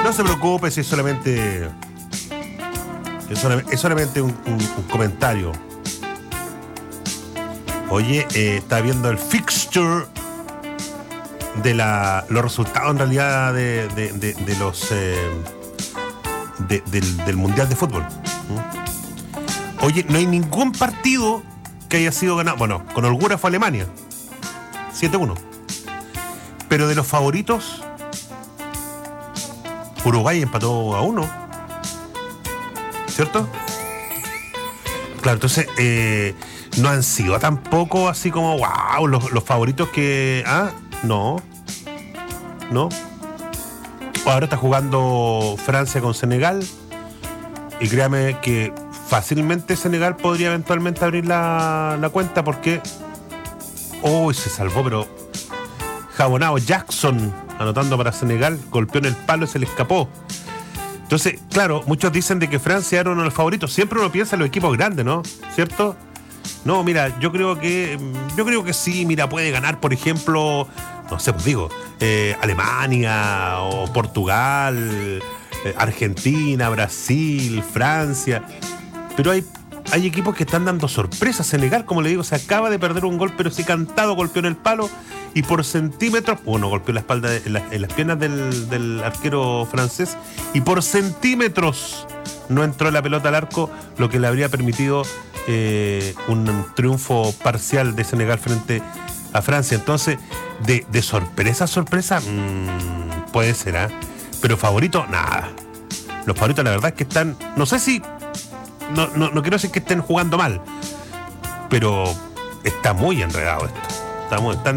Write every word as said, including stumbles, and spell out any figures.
No se preocupe si es solamente. Es solamente, es solamente un, un, un comentario. Oye, eh, está viendo el fixture de la, los resultados en realidad de, de, de, de los eh, de, del, del Mundial de Fútbol. ¿Mm? Oye, no hay ningún partido que haya sido ganado. Bueno, con holgura fue Alemania, siete uno. Pero de los favoritos, Uruguay empató a uno, ¿cierto? Claro, entonces eh, no han sido tampoco así como wow, los, los favoritos que... Ah, no, no. Ahora está jugando Francia con Senegal y créame que fácilmente Senegal podría eventualmente abrir la, la cuenta porque... Oh, se salvó, pero... Jabonao Jackson, anotando para Senegal, golpeó en el palo y se le escapó. Entonces, claro, muchos dicen de que Francia era uno de los favoritos. Siempre uno piensa en los equipos grandes, ¿no? ¿Cierto? No, mira, yo creo que yo creo que sí, mira, puede ganar, por ejemplo, no sé, pues digo, eh, Alemania o Portugal, eh, Argentina, Brasil, Francia. Pero hay, hay equipos que están dando sorpresas. Senegal, como le digo, se acaba de perder un gol, pero sí cantado, golpeó en el palo y por centímetros, bueno, golpeó la espalda, en, la, en las piernas del, del arquero francés y por centímetros no entró la pelota al arco, lo que le habría permitido eh, un triunfo parcial de Senegal frente a Francia. Entonces, de, de sorpresa a sorpresa, mmm, puede ser, ¿eh? Pero favorito, nada. Los favoritos, la verdad es que están, no sé si, no, no, no quiero decir que estén jugando mal, pero está muy enredado esto. Estamos, están